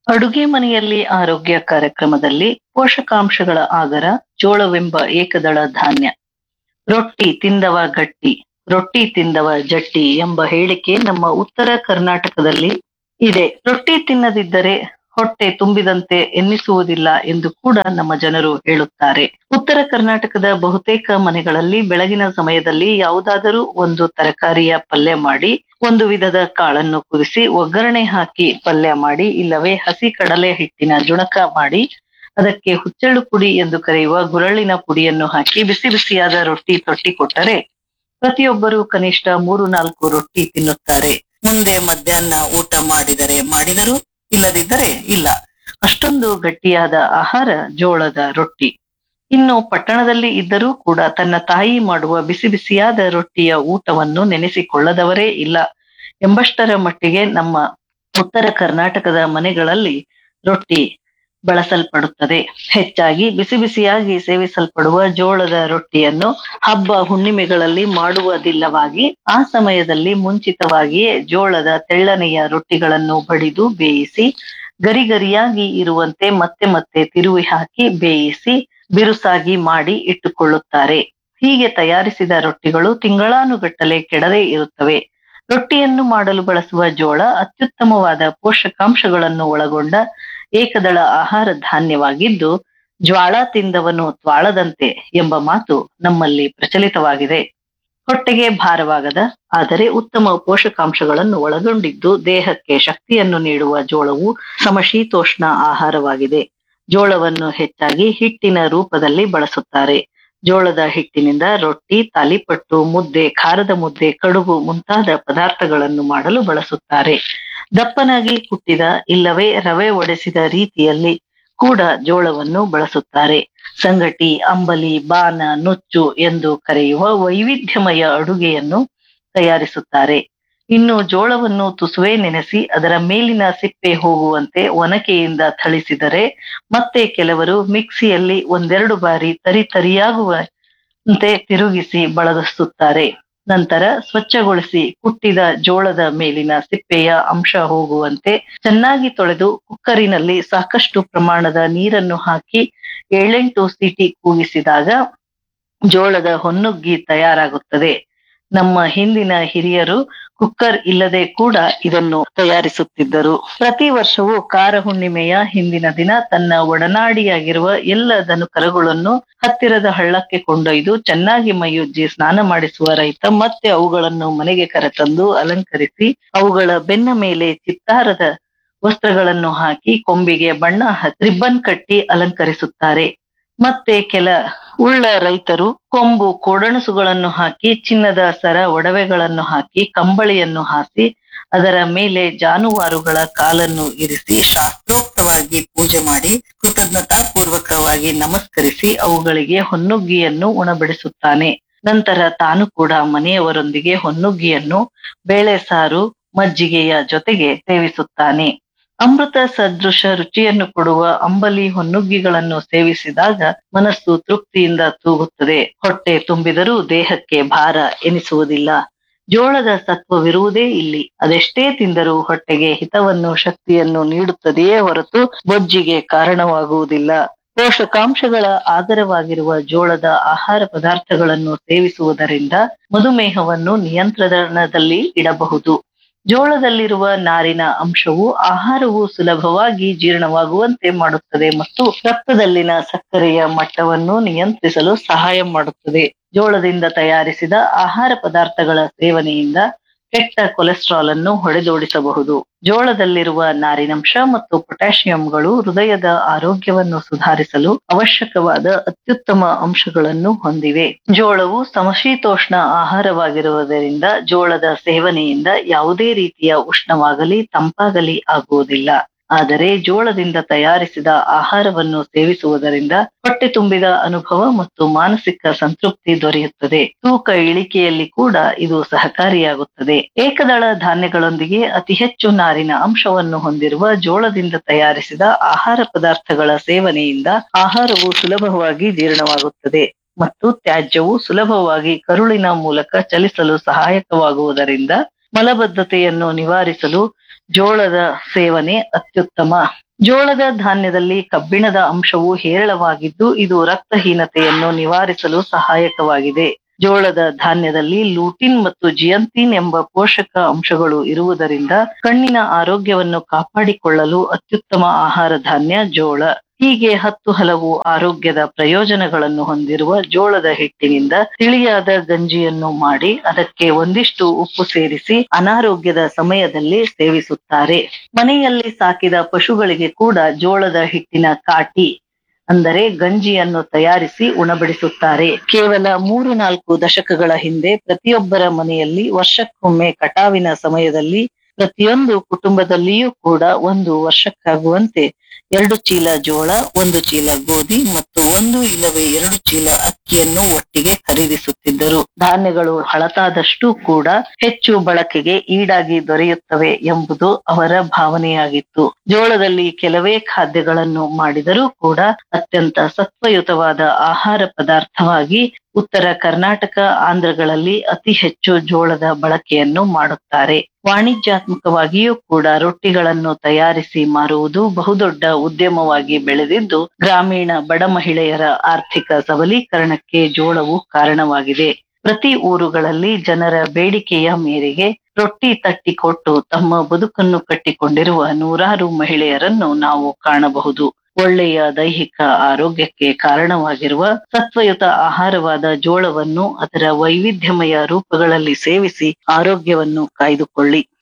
ಅಡುಗೆ ಮನೆಯಲ್ಲಿ ಆರೋಗ್ಯ ಕಾರ್ಯಕ್ರಮದಲ್ಲಿ ಪೋಷಕಾಂಶಗಳ ಆಗರ ಜೋಳವೆಂಬ ಏಕದಳ ಧಾನ್ಯ. ರೊಟ್ಟಿ ತಿಂದವ ಗಟ್ಟಿ, ರೊಟ್ಟಿ ತಿಂದವ ಜಟ್ಟಿ ಎಂಬ ಹೇಳಿಕೆ ನಮ್ಮ ಉತ್ತರ ಕರ್ನಾಟಕದಲ್ಲಿ ಇದೆ. ರೊಟ್ಟಿ ತಿನ್ನದಿದ್ದರೆ ಹೊಟ್ಟೆ ತುಂಬಿದಂತೆ ಎನ್ನಿಸುವುದಿಲ್ಲ ಎಂದು ಕೂಡ ನಮ್ಮ ಜನರು ಹೇಳುತ್ತಾರೆ. ಉತ್ತರ ಕರ್ನಾಟಕದ ಬಹುತೇಕ ಮನೆಗಳಲ್ಲಿ ಬೆಳಗಿನ ಸಮಯದಲ್ಲಿ ಯಾವುದಾದರೂ ಒಂದು ತರಕಾರಿಯ ಪಲ್ಯ ಮಾಡಿ, ಒಂದು ವಿಧದ ಕಾಳನ್ನು ಕುದಿಸಿ ಒಗ್ಗರಣೆ ಹಾಕಿ ಪಲ್ಯ ಮಾಡಿ, ಇಲ್ಲವೇ ಹಸಿ ಕಡಲೆ ಹಿಟ್ಟಿನ ಜುಣಕ ಮಾಡಿ ಅದಕ್ಕೆ ಹುಚ್ಚೆಳ್ಳು ಪುಡಿ ಎಂದು ಕರೆಯುವ ಗುರಳ್ಳಿನ ಪುಡಿಯನ್ನು ಹಾಕಿ ಬಿಸಿ ಬಿಸಿಯಾದ ರೊಟ್ಟಿ ತೊಟ್ಟಿಕೊಟ್ಟರೆ ಪ್ರತಿಯೊಬ್ಬರು ಕನಿಷ್ಠ 3-4 ರೊಟ್ಟಿ ತಿನ್ನುತ್ತಾರೆ. ಮುಂದೆ ಮಧ್ಯಾಹ್ನ ಊಟ ಮಾಡಿದರೂ ಇಲ್ಲದಿದ್ದರೆ ಇಲ್ಲ. ಅಷ್ಟೊಂದು ಗಟ್ಟಿಯಾದ ಆಹಾರ ಜೋಳದ ರೊಟ್ಟಿ. ಇನ್ನು ಪಟ್ಟಣದಲ್ಲಿ ಇದ್ದರೂ ಕೂಡ ತನ್ನ ತಾಯಿ ಮಾಡುವ ಬಿಸಿ ಬಿಸಿಯಾದ ರೊಟ್ಟಿಯ ಊಟವನ್ನು ನೆನೆಸಿಕೊಳ್ಳದವರೇ ಇಲ್ಲ ಎಂಬಷ್ಟರ ಮಟ್ಟಿಗೆ ನಮ್ಮ ಉತ್ತರ ಕರ್ನಾಟಕದ ಮನೆಗಳಲ್ಲಿ ರೊಟ್ಟಿ ಬಳಸಲ್ಪಡುತ್ತದೆ. ಹೆಚ್ಚಾಗಿ ಬಿಸಿ ಬಿಸಿಯಾಗಿ ಸೇವಿಸಲ್ಪಡುವ ಜೋಳದ ರೊಟ್ಟಿಯನ್ನು ಹಬ್ಬ ಹುಣ್ಣಿಮೆಗಳಲ್ಲಿ ಮಾಡುವುದಿಲ್ಲವಾಗಿ ಆ ಸಮಯದಲ್ಲಿ ಮುಂಚಿತವಾಗಿಯೇ ಜೋಳದ ತೆಳ್ಳನೆಯ ರೊಟ್ಟಿಗಳನ್ನು ಬಡಿದು ಬೇಯಿಸಿ ಗರಿಗರಿಯಾಗಿ ಇರುವಂತೆ ಮತ್ತೆ ಮತ್ತೆ ತಿರುವಿ ಹಾಕಿ ಬೇಯಿಸಿ ಬಿರುಸಾಗಿ ಮಾಡಿ ಇಟ್ಟುಕೊಳ್ಳುತ್ತಾರೆ. ಹೀಗೆ ತಯಾರಿಸಿದ ರೊಟ್ಟಿಗಳು ತಿಂಗಳಾನುಗಟ್ಟಲೆ ಕೆಡದೇ ಇರುತ್ತವೆ. ರೊಟ್ಟಿಯನ್ನು ಮಾಡಲು ಬಳಸುವ ಜೋಳ ಅತ್ಯುತ್ತಮವಾದ ಪೋಷಕಾಂಶಗಳನ್ನು ಒಳಗೊಂಡ ಏಕದಳ ಆಹಾರ ಧಾನ್ಯವಾಗಿದ್ದು, ಜ್ವಾಳ ತಿಂದವನು ತ್ವಾಳದಂತೆ ಎಂಬ ಮಾತು ನಮ್ಮಲ್ಲಿ ಪ್ರಚಲಿತವಾಗಿದೆ. ಹೊಟ್ಟೆಗೆ ಭಾರವಾಗದ ಆದರೆ ಉತ್ತಮ ಪೋಷಕಾಂಶಗಳನ್ನು ಒಳಗೊಂಡಿದ್ದು ದೇಹಕ್ಕೆ ಶಕ್ತಿಯನ್ನು ನೀಡುವ ಜೋಳವು ಸಮಶೀತೋಷ್ಣ ಆಹಾರವಾಗಿದೆ. ಜೋಳವನ್ನು ಹೆಚ್ಚಾಗಿ ಹಿಟ್ಟಿನ ರೂಪದಲ್ಲಿ ಬಳಸುತ್ತಾರೆ. ಜೋಳದ ಹಿಟ್ಟಿನಿಂದ ರೊಟ್ಟಿ, ತಾಲಿಪಟ್ಟು, ಮುದ್ದೆ, ಖಾರದ ಮುದ್ದೆ, ಕಡುಬು ಮುಂತಾದ ಪದಾರ್ಥಗಳನ್ನು ಮಾಡಲು ಬಳಸುತ್ತಾರೆ. ದಪ್ಪನಾಗಿ ಕುಟ್ಟಿದ ಇಲ್ಲವೇ ರವೆ ಒಡೆಸಿದ ರೀತಿಯಲ್ಲಿ ಕೂಡ ಜೋಳವನ್ನು ಬಳಸುತ್ತಾರೆ. ಸಂಗಟಿ, ಅಂಬಲಿ, ಬಾನ, ನುಚ್ಚು ಎಂದು ಕರೆಯುವ ವೈವಿಧ್ಯಮಯ ಅಡುಗೆಯನ್ನು ತಯಾರಿಸುತ್ತಾರೆ. ಇನ್ನು ಜೋಳವನ್ನು ತುಸುವೆ ನೆನೆಸಿ ಅದರ ಮೇಲಿನ ಸಿಪ್ಪೆ ಹೋಗುವಂತೆ ಒನಕೆಯಿಂದ ಥಳಿಸಿದರೆ ಮತ್ತೆ ಕೆಲವರು ಮಿಕ್ಸಿಯಲ್ಲಿ 1-2 ಬಾರಿ ತರಿಯಾಗುವಂತೆ ತಿರುಗಿಸಿ ಬಳಸುತ್ತಾರೆ. ನಂತರ ಸ್ವಚ್ಛಗೊಳಿಸಿ ಕುಟ್ಟಿದ ಜೋಳದ ಮೇಲಿನ ಸಿಪ್ಪೆಯ ಅಂಶ ಹೋಗುವಂತೆ ಚೆನ್ನಾಗಿ ತೊಳೆದು ಕುಕ್ಕರಿನಲ್ಲಿ ಸಾಕಷ್ಟು ಪ್ರಮಾಣದ ನೀರನ್ನು ಹಾಕಿ 7-8 ಸೀಟಿ ಕೂಗಿಸಿದಾಗ ಜೋಳದ ಹೊನ್ನುಗ್ಗಿ ತಯಾರಾಗುತ್ತದೆ. ನಮ್ಮ ಹಿಂದಿನ ಹಿರಿಯರು ಕುಕ್ಕರ್ ಇಲ್ಲದೆ ಕೂಡ ಇದನ್ನು ತಯಾರಿಸುತ್ತಿದ್ದರು. ಪ್ರತಿ ವರ್ಷವೂ ಕಾರ ಹುಣ್ಣಿಮೆಯ ಹಿಂದಿನ ದಿನ ತನ್ನ ಒಡನಾಡಿಯಾಗಿರುವ ಎಲ್ಲ ದನಕರುಗಳನ್ನು ಹತ್ತಿರದ ಹಳ್ಳಕ್ಕೆ ಕೊಂಡೊಯ್ದು ಚೆನ್ನಾಗಿ ಮೈಯುಜ್ಜಿ ಸ್ನಾನ ಮಾಡಿಸುವ ರೈತ ಮತ್ತೆ ಅವುಗಳನ್ನು ಮನೆಗೆ ಕರೆತಂದು ಅಲಂಕರಿಸಿ ಅವುಗಳ ಬೆನ್ನ ಮೇಲೆ ಚಿತ್ತಾರದ ವಸ್ತ್ರಗಳನ್ನು ಹಾಕಿ ಕೊಂಬಿಗೆ ಬಣ್ಣ ರಿಬ್ಬನ್ ಕಟ್ಟಿ ಅಲಂಕರಿಸುತ್ತಾರೆ. ಮತ್ತೆ ಕೆಲ ಉಳ್ಳ ರೈತರು ಕೊಂಬು ಕೋಡಣಸುಗಳನ್ನು ಹಾಕಿ ಚಿನ್ನದ ಸರ ಒಡವೆಗಳನ್ನು ಹಾಕಿ ಕಂಬಳಿಯನ್ನು ಹಾಸಿ ಅದರ ಮೇಲೆ ಜಾನುವಾರುಗಳ ಕಾಲನ್ನು ಇರಿಸಿ ಶಾಸ್ತ್ರೋಕ್ತವಾಗಿ ಪೂಜೆ ಮಾಡಿ ಕೃತಜ್ಞತಾ ಪೂರ್ವಕವಾಗಿ ನಮಸ್ಕರಿಸಿ ಅವುಗಳಿಗೆ ಹೊನ್ನುಗ್ಗಿಯನ್ನು ಉಣಬಡಿಸುತ್ತಾನೆ. ನಂತರ ತಾನು ಕೂಡ ಮನೆಯವರೊಂದಿಗೆ ಹೊನ್ನುಗ್ಗಿಯನ್ನು ಬೇಳೆ ಸಾರು ಮಜ್ಜಿಗೆಯ ಜೊತೆಗೆ ಸೇವಿಸುತ್ತಾನೆ. ಅಮೃತ ಸದೃಶ ರುಚಿಯನ್ನು ಕೊಡುವ ಅಂಬಲಿ ಹೊನ್ನುಗ್ಗಿಗಳನ್ನು ಸೇವಿಸಿದಾಗ ಮನಸ್ಸು ತೃಪ್ತಿಯಿಂದ ತೂಗುತ್ತದೆ. ಹೊಟ್ಟೆ ತುಂಬಿದರೂ ದೇಹಕ್ಕೆ ಭಾರ ಎನಿಸುವುದಿಲ್ಲ. ಜೋಳದ ಸತ್ವವಿರುವುದೇ ಇಲ್ಲಿ. ಅದೆಷ್ಟೇ ತಿಂದರೂ ಹೊಟ್ಟೆಗೆ ಹಿತವನ್ನು ಶಕ್ತಿಯನ್ನು ನೀಡುತ್ತದೆಯೇ ಹೊರತು ಬೊಜ್ಜಿಗೆ ಕಾರಣವಾಗುವುದಿಲ್ಲ. ಪೋಷಕಾಂಶಗಳ ಆಗರವಾಗಿರುವ ಜೋಳದ ಆಹಾರ ಪದಾರ್ಥಗಳನ್ನು ಸೇವಿಸುವುದರಿಂದ ಮಧುಮೇಹವನ್ನು ನಿಯಂತ್ರಣದಲ್ಲಿ ಇಡಬಹುದು. ಜೋಳದಲ್ಲಿರುವ ನಾರಿನ ಅಂಶವು ಆಹಾರವು ಸುಲಭವಾಗಿ ಜೀರ್ಣವಾಗುವಂತೆ ಮಾಡುತ್ತದೆ ಮತ್ತು ರಕ್ತದಲ್ಲಿನ ಸಕ್ಕರೆಯ ಮಟ್ಟವನ್ನು ನಿಯಂತ್ರಿಸಲು ಸಹಾಯ ಮಾಡುತ್ತದೆ. ಜೋಳದಿಂದ ತಯಾರಿಸಿದ ಆಹಾರ ಪದಾರ್ಥಗಳ ಸೇವನೆಯಿಂದ ಕೆಟ್ಟ ಕೊಲೆಸ್ಟ್ರಾಲ್ ಅನ್ನು ಹೊಡೆದೋಡಿಸಬಹುದು. ಜೋಳದಲ್ಲಿರುವ ನಾರಿನಂಶ ಮತ್ತು ಪೊಟ್ಯಾಷಿಯಂಗಳು ಹೃದಯದ ಆರೋಗ್ಯವನ್ನು ಸುಧಾರಿಸಲು ಅವಶ್ಯಕವಾದ ಅತ್ಯುತ್ತಮ ಅಂಶಗಳನ್ನು ಹೊಂದಿವೆ. ಜೋಳವು ಸಮಶೀತೋಷ್ಣ ಆಹಾರವಾಗಿರುವುದರಿಂದ ಜೋಳದ ಸೇವನೆಯಿಂದ ಯಾವುದೇ ರೀತಿಯ ಉಷ್ಣವಾಗಲಿ ತಂಪಾಗಲಿ ಆಗುವುದಿಲ್ಲ. ಆದರೆ ಜೋಳದಿಂದ ತಯಾರಿಸಿದ ಆಹಾರವನ್ನು ಸೇವಿಸುವುದರಿಂದ ಹೊಟ್ಟೆ ತುಂಬಿದ ಅನುಭವ ಮತ್ತು ಮಾನಸಿಕ ಸಂತೃಪ್ತಿ ದೊರೆಯುತ್ತದೆ. ತೂಕ ಇಳಿಕೆಯಲ್ಲಿ ಕೂಡ ಇದು ಸಹಕಾರಿಯಾಗುತ್ತದೆ. ಏಕದಳ ಧಾನ್ಯಗಳೊಂದಿಗೆ ಅತಿ ಹೆಚ್ಚು ನಾರಿನ ಅಂಶವನ್ನು ಹೊಂದಿರುವ ಜೋಳದಿಂದ ತಯಾರಿಸಿದ ಆಹಾರ ಪದಾರ್ಥಗಳ ಸೇವನೆಯಿಂದ ಆಹಾರವು ಸುಲಭವಾಗಿ ಜೀರ್ಣವಾಗುತ್ತದೆ ಮತ್ತು ತ್ಯಾಜ್ಯವು ಸುಲಭವಾಗಿ ಕರುಳಿನ ಮೂಲಕ ಚಲಿಸಲು ಸಹಾಯಕವಾಗುವುದರಿಂದ ಮಲಬದ್ಧತೆಯನ್ನು ನಿವಾರಿಸಲು ಜೋಳದ ಸೇವನೆ ಅತ್ಯುತ್ತಮ. ಜೋಳದ ಧಾನ್ಯದಲ್ಲಿ ಕಬ್ಬಿಣದ ಅಂಶವು ಹೇರಳವಾಗಿದ್ದು ಇದು ರಕ್ತಹೀನತೆಯನ್ನು ನಿವಾರಿಸಲು ಸಹಾಯಕವಾಗಿದೆ. ಜೋಳದ ಧಾನ್ಯದಲ್ಲಿ ಲೂಟಿನ್ ಮತ್ತು ಜಿಯಂತಿನ್ ಎಂಬ ಪೋಷಕ ಅಂಶಗಳು ಇರುವುದರಿಂದ ಕಣ್ಣಿನ ಆರೋಗ್ಯವನ್ನು ಕಾಪಾಡಿಕೊಳ್ಳಲು ಅತ್ಯುತ್ತಮ ಆಹಾರ ಧಾನ್ಯ ಜೋಳ. ಹೀಗೆ 10 ಹಲವು ಆರೋಗ್ಯದ ಪ್ರಯೋಜನಗಳನ್ನು ಹೊಂದಿರುವ ಜೋಳದ ಹಿಟ್ಟಿನಿಂದ ತಿಳಿಯಾದ ಗಂಜಿಯನ್ನು ಮಾಡಿ ಅದಕ್ಕೆ ಒಂದಿಷ್ಟು ಉಪ್ಪು ಸೇರಿಸಿ ಅನಾರೋಗ್ಯದ ಸಮಯದಲ್ಲಿ ಸೇವಿಸುತ್ತಾರೆ. ಮನೆಯಲ್ಲಿ ಸಾಕಿದ ಪಶುಗಳಿಗೆ ಕೂಡ ಜೋಳದ ಹಿಟ್ಟಿನ ಕಾಟಿ ಅಂದರೆ ಗಂಜಿಯನ್ನು ತಯಾರಿಸಿ ಉಣಬಡಿಸುತ್ತಾರೆ. ಕೇವಲ 3-4 ದಶಕಗಳ ಹಿಂದೆ ಪ್ರತಿಯೊಬ್ಬರ ಮನೆಯಲ್ಲಿ ವರ್ಷಕ್ಕೊಮ್ಮೆ ಕಟಾವಿನ ಸಮಯದಲ್ಲಿ ಪ್ರತಿಯೊಂದು ಕುಟುಂಬದಲ್ಲಿಯೂ ಕೂಡ 1 ವರ್ಷಕ್ಕಾಗುವಂತೆ 2 ಚೀಲ ಜೋಳ, 1 ಚೀಲ ಗೋಧಿ ಮತ್ತು 1 ಇಲ್ಲವೇ 2 ಚೀಲ ಅಕ್ಕಿಯನ್ನು ಒಟ್ಟಿಗೆ ಖರೀದಿಸುತ್ತಿದ್ದರು. ಧಾನ್ಯಗಳು ಹಳತಾದಷ್ಟು ಕೂಡ ಹೆಚ್ಚು ಬಳಕೆಗೆ ಈಡಾಗಿ ದೊರೆಯುತ್ತವೆ ಎಂಬುದು ಅವರ ಭಾವನೆಯಾಗಿತ್ತು. ಜೋಳದಲ್ಲಿ ಕೆಲವೇ ಖಾದ್ಯಗಳನ್ನು ಮಾಡಿದರೂ ಕೂಡ ಅತ್ಯಂತ ಸತ್ವಯುತವಾದ ಆಹಾರ ಪದಾರ್ಥವಾಗಿ ಉತ್ತರ ಕರ್ನಾಟಕ, ಆಂಧ್ರಗಳಲ್ಲಿ ಅತಿ ಹೆಚ್ಚು ಜೋಳದ ಬಳಕೆಯನ್ನು ಮಾಡುತ್ತಾರೆ. ವಾಣಿಜ್ಯಾತ್ಮಕವಾಗಿಯೂ ಕೂಡ ರೊಟ್ಟಿಗಳನ್ನು ತಯಾರಿಸಿ ಮಾರುವುದು ಬಹುದೊಡ್ಡ ಉದ್ಯಮವಾಗಿ ಬೆಳೆದಿದ್ದು ಗ್ರಾಮೀಣ ಬಡ ಮಹಿಳೆಯರ ಆರ್ಥಿಕ ಸಬಲೀಕರಣಕ್ಕೆ ಜೋಳವು ಕಾರಣವಾಗಿದೆ. ಪ್ರತಿ ಊರುಗಳಲ್ಲಿ ಜನರ ಬೇಡಿಕೆಯ ಮೇರೆಗೆ ರೊಟ್ಟಿ ತಟ್ಟಿ ಕೊಟ್ಟು ತಮ್ಮ ಬದುಕನ್ನು ಕಟ್ಟಿಕೊಂಡಿರುವ ನೂರಾರು ಮಹಿಳೆಯರನ್ನು ನಾವು ಕಾಣಬಹುದು. ಒಳ್ಳೆಯ ದೈಹಿಕ ಆರೋಗ್ಯಕ್ಕೆ ಕಾರಣವಾಗಿರುವ ಸತ್ವಯುತ ಆಹಾರವಾದ ಜೋಳವನ್ನು ಅದರ ವೈವಿಧ್ಯಮಯ ರೂಪಗಳಲ್ಲಿ ಸೇವಿಸಿ ಆರೋಗ್ಯವನ್ನು ಕಾಯ್ದುಕೊಳ್ಳಿ.